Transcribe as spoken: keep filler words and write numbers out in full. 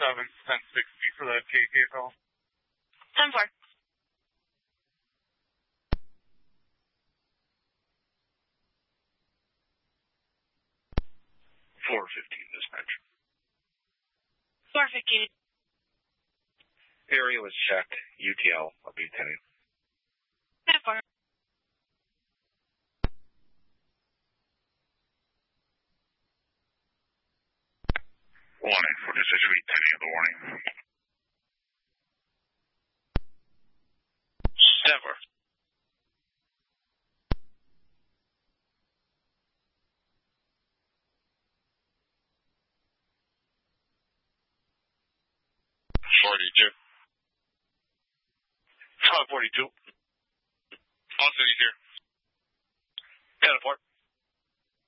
seven, ten sixty for that K K call. ten four. four fifteen dispatch. four fifteen. Area was checked. U T L, I'll be ten. ten four. Warning for decision eight ten in the warning. Never. forty-two. Solid forty-two. All cities here. ten four.